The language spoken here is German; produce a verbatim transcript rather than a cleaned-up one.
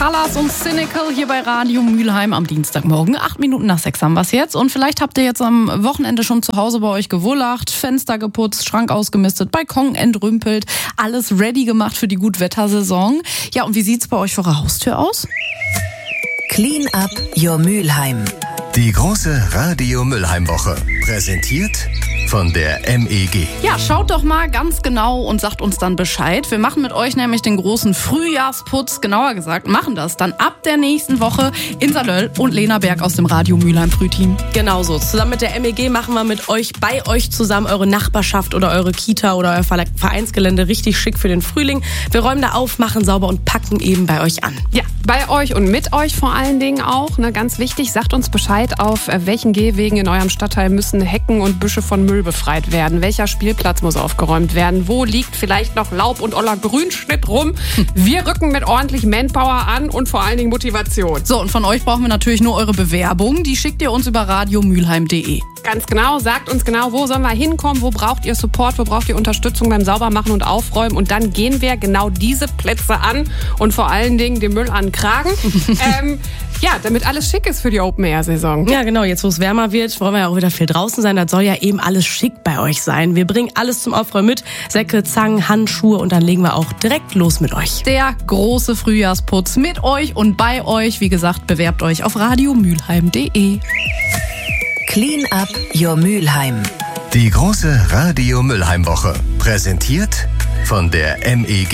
Callas und Cynical hier bei Radio Mülheim am Dienstagmorgen. Acht Minuten nach sechs haben wir es jetzt. Und vielleicht habt ihr jetzt am Wochenende schon zu Hause bei euch gewurlacht, Fenster geputzt, Schrank ausgemistet, Balkon entrümpelt, alles ready gemacht für die Gutwettersaison. Ja, und wie sieht's bei euch vor der Haustür aus? Clean up your Mülheim. Die große Radio Mülheim Woche. Präsentiert von der M E G. Ja, schaut doch mal ganz genau und sagt uns dann Bescheid. Wir machen mit euch nämlich den großen Frühjahrsputz, genauer gesagt, machen das dann ab der nächsten Woche. Insa Löll und Lena Berg aus dem Radio Mülheim Frühteam. Genau so. Zusammen mit der M E G machen wir mit euch, bei euch zusammen eure Nachbarschaft oder eure Kita oder euer Vereinsgelände richtig schick für den Frühling. Wir räumen da auf, machen sauber und packen eben bei euch an. Ja, bei euch und mit euch vor allen Dingen auch. Ne, ganz wichtig, sagt uns Bescheid, auf welchen Gehwegen in eurem Stadtteil müssen Hecken und Büsche von Müll befreit werden. Welcher Spielplatz muss aufgeräumt werden? Wo liegt vielleicht noch Laub und oller Grünschnitt rum? Wir rücken mit ordentlich Manpower an und vor allen Dingen Motivation. So, und von euch brauchen wir natürlich nur eure Bewerbung. Die schickt ihr uns über radio mülheim punkt de. Ganz genau, sagt uns genau, wo sollen wir hinkommen, wo braucht ihr Support, wo braucht ihr Unterstützung beim Saubermachen und Aufräumen, und dann gehen wir genau diese Plätze an und vor allen Dingen den Müll an den Kragen. ähm, ja, damit alles schick ist für die Open-Air-Saison. Ja, genau, jetzt wo es wärmer wird, wollen wir ja auch wieder viel draußen sein, das soll ja eben alles schick bei euch sein. Wir bringen alles zum Aufräumen mit, Säcke, Zangen, Handschuhe, und dann legen wir auch direkt los mit euch. Der große Frühjahrsputz mit euch und bei euch. Wie gesagt, bewerbt euch auf radio mülheim punkt de. Clean up your Mülheim. Die große Radio Mülheim Woche. Präsentiert von der M E G.